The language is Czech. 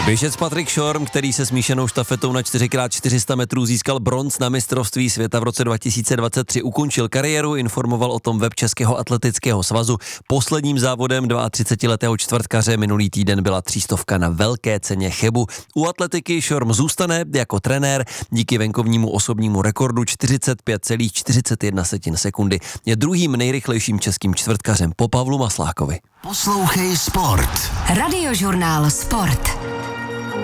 Běžec Patrik Šorm, který se smíšenou štafetou na 4x400 metrů získal bronz na mistrovství světa v roce 2023, ukončil kariéru, informoval o tom web Českého atletického svazu. Posledním závodem 32letého čtvrtkaře minulý týden byla 300 na velké ceně Chebu. U atletiky Šorm zůstane jako trenér díky venkovnímu osobnímu rekordu 45,41 sekundy. Je druhým nejrychlejším českým čtvrtkařem po Pavlu Maslákovi. Poslouchej Sport. Radiožurnál Sport.